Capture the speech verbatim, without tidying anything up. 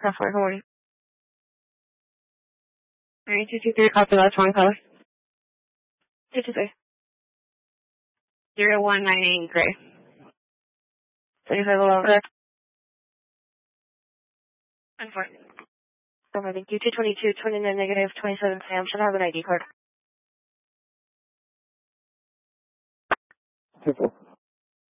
That's four, good morning. Alright, two two three, copy, last wrong color. two two three. zero one nine eight, gray. thirty-five below, correct? And four. Over, thank you. two twenty-two, twenty-nine, negative, twenty-seven, Sam. Should have an I D card. Two four.